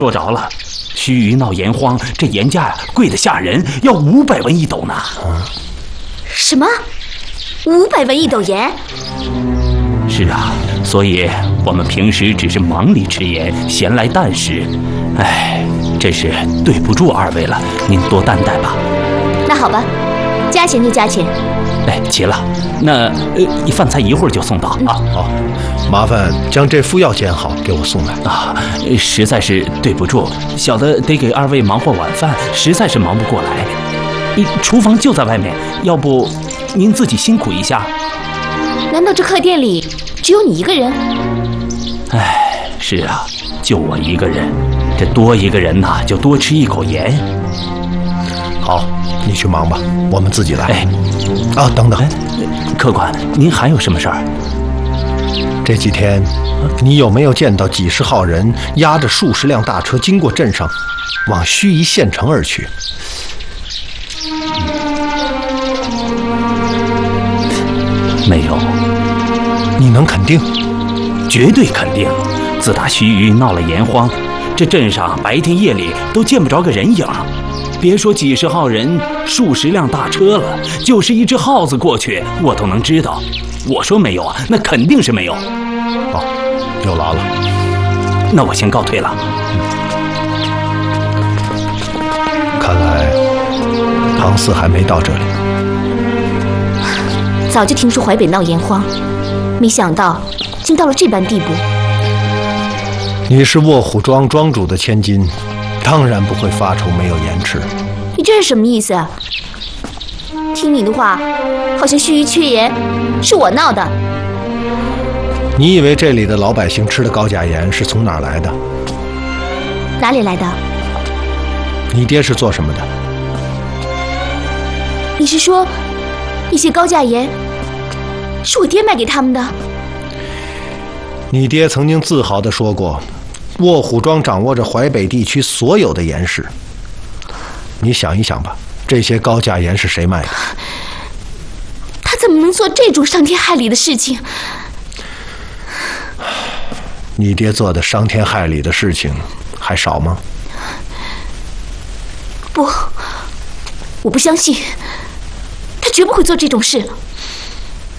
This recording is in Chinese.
说着了，须臾闹盐荒，这盐价呀贵得吓人，要500文一斗呢。 什么？500文一斗盐？ 是啊，所以我们平时只是忙里吃盐，闲来淡食。哎，真是对不住二位了，您多担待吧。 那好吧，加钱就加钱。 哎，齐了，那饭菜一会儿就送到啊。 好，麻烦将这副药煎好，给我送来啊。实在是对不住，小的得给二位忙活晚饭，实在是忙不过来。厨房就在外面，要不您自己辛苦一下？ 难道这客店里只有你一个人？ 哎，是啊，就我一个人，这多一个人呐，就多吃一口盐。 好，你去忙吧，我们自己来。 哎， 啊，等等， 客官，您还有什么事儿？ 这几天，你有没有见到几十号人押着数十辆大车经过镇上，往盱眙县城而去？ 没有。 你能肯定？ 绝对肯定。自打盱眙闹了盐荒，这镇上白天夜里都见不着个人影。别说几十号人、数十辆大车了，就是一只耗子过去，我都能知道。我说没有啊，那肯定是没有。 哦，有劳了。 那我先告退了。 看来唐四还没到这里。 早就听说淮北闹盐荒，没想到竟到了这般地步。 你是卧虎庄庄主的千金，当然不会发愁没有盐吃。 你这是什么意思啊？听你的话，好像盱眙缺盐是我闹的。 你以为这里的老百姓吃的高价盐是从哪儿来的？ 哪里来的？ 你爹是做什么的？ 你是说那些高价盐是我爹卖给他们的？ 你爹曾经自豪地说过，卧虎庄掌握着淮北地区所有的盐市。你想一想吧，这些高价盐是谁卖的？ 他怎么能做这种伤天害理的事情？ 你爹做的伤天害理的事情还少吗？ 不，我不相信，他绝不会做这种事。